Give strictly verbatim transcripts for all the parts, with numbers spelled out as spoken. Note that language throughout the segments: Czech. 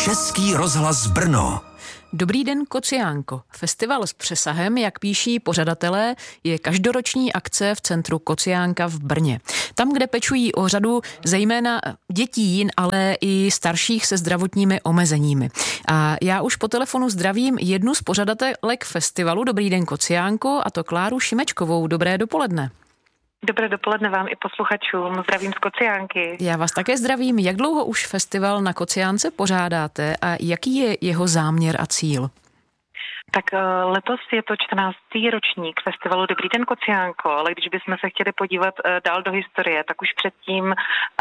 Český rozhlas Brno. Dobrý den, Kociánko. Festival s přesahem, jak píší pořadatelé, je každoroční akce v centru Kociánka v Brně. Tam, kde pečují o řadu zejména dětí, ale i starších se zdravotními omezeními. A já už po telefonu zdravím jednu z pořadatelek festivalu Dobrý den, Kociánko, a to Kláru Šimečkovou. Dobré dopoledne. Dobré dopoledne vám i posluchačům. Zdravím z Kociánky. Já vás také zdravím. Jak dlouho už festival na Kociánce pořádáte a jaký je jeho záměr a cíl? Tak letos je to čtrnáctý ročník festivalu Dobrý den, Kociánko, ale když bychom se chtěli podívat dál do historie, tak už předtím uh,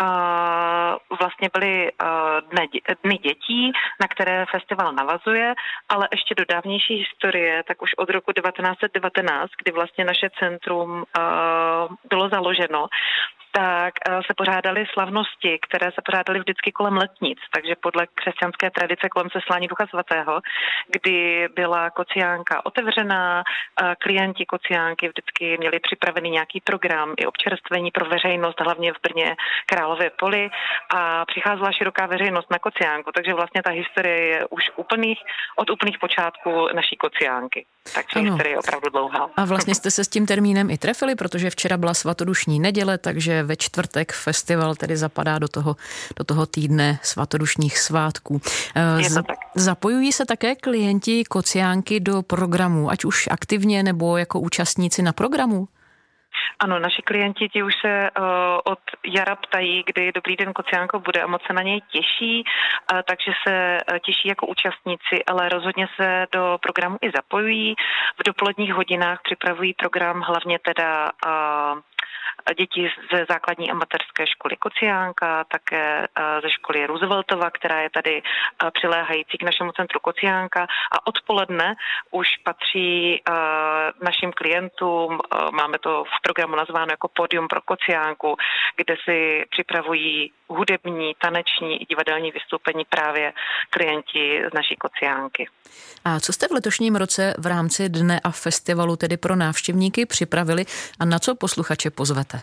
vlastně byly uh, dny, dny dětí, na které festival navazuje, ale ještě do dávnější historie, tak už od roku devatenáct set devatenáct, kdy vlastně naše centrum uh, bylo založeno, tak se pořádaly slavnosti, které se pořádaly vždycky kolem letnic, takže podle křesťanské tradice kolem seslání Ducha Svatého, kdy byla Kociánka otevřená, klienti Kociánky vždycky měli připravený nějaký program i občerstvení pro veřejnost, hlavně v Brně Králově poli, a přicházela široká veřejnost na Kociánku, takže vlastně ta historie je už úplných, od úplných počátků naší Kociánky. Takže ano. Historie je opravdu dlouhá. A vlastně jste se s tím termínem i trefili, protože včera byla svatodušní neděle, takže ve čtvrtek festival tedy zapadá do toho, do toho týdne svatodušních svátků. Z, zapojují se také klienti Kociánky do programu, ať už aktivně nebo jako účastníci na programu? Ano, naši klienti ti už se uh, od jara ptají, kdy Dobrý den, Kociánko bude, a moc se na něj těší, uh, takže se uh, těší jako účastníci, ale rozhodně se do programu i zapojují. V dopoledních hodinách připravují program hlavně teda uh, děti ze základní amatérské školy Kociánka, také ze školy Rooseveltova, která je tady přiléhající k našemu centru Kociánka, a odpoledne už patří našim klientům, máme to v programu nazváno jako Pódium pro Kociánku, kde si připravují hudební, taneční i divadelní vystoupení právě klienti z naší Kociánky. A co jste v letošním roce v rámci dne a festivalu tedy pro návštěvníky připravili a na co posluchače pozvete?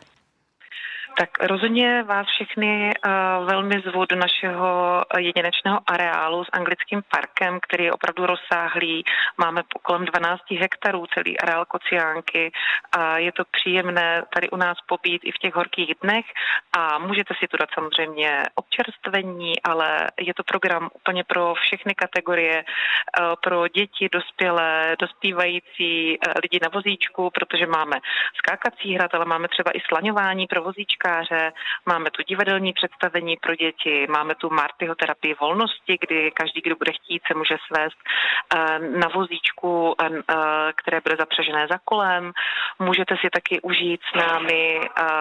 Tak rozhodně vás všechny uh, velmi zvu do našeho jedinečného areálu s anglickým parkem, který je opravdu rozsáhlý. Máme kolem dvanáct hektarů celý areál Kociánky a je to příjemné tady u nás pobít i v těch horkých dnech a můžete si tu dát samozřejmě občerstvení, ale je to program úplně pro všechny kategorie, uh, pro děti, dospělé, dospívající, uh, lidi na vozíčku, protože máme skákací hrad, ale máme třeba i slaňování pro vozíčky. Máme tu divadelní představení pro děti, máme tu Martyho terapii volnosti, kdy každý, kdo bude chtít, se může svést na vozíčku, které bude zapřažené za kolem. Můžete si taky užít s námi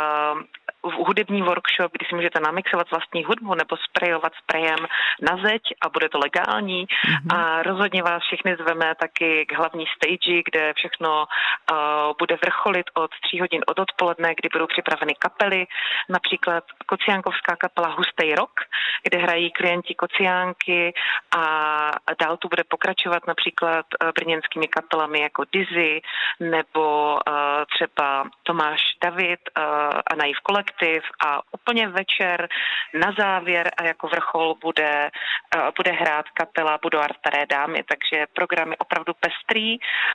hudební workshop, kdy si můžete namixovat vlastní hudbu nebo sprejovat sprejem na zeď a bude to legální. Mm-hmm. A rozhodně vás všechny zveme taky k hlavní stage, kde všechno uh, bude vrcholit od tří hodin od odpoledne, kdy budou připraveny kapely, například Kociánkovská kapela Hustej rok, kde hrají klienti Kociánky, a dál tu bude pokračovat například brněnskými kapelami jako Dizzy nebo uh, třeba Tomáš David uh, a Naiv kolektiv, a úplně večer na závěr a jako vrchol bude, uh, bude hrát kapela Boudoir Staré dámy, takže program je opravdu pestrý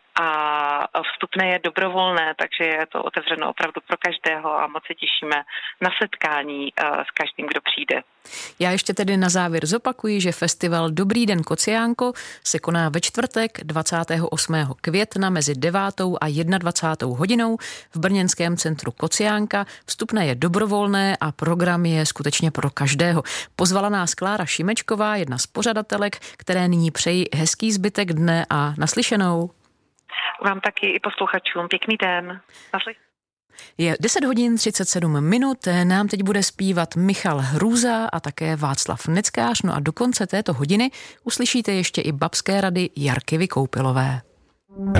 a vstupné je dobrovolné, takže je to otevřeno opravdu pro každého a moc se těšíme na setkání uh, s každým, kdo přijde. Já ještě tedy na závěr zopakuji, že festival Dobrý den, Kociánko se koná ve čtvrtek dvacátého osmého května mezi devátou a dvacátou jednou hodinou v brněnském centru Kociánka. Vstupné je dobrovolné a program je skutečně pro každého. Pozvala nás Klára Šimečková, jedna z pořadatelek, které nyní přeji hezký zbytek dne a naslyšenou. Vám taky i posluchačům pěkný den. Naslyšenou. Je deset hodin třicet sedm minut, nám teď bude zpívat Michal Hrůza a také Václav Neckář, no a do konce této hodiny uslyšíte ještě i babské rady Jarky Vykoupilové.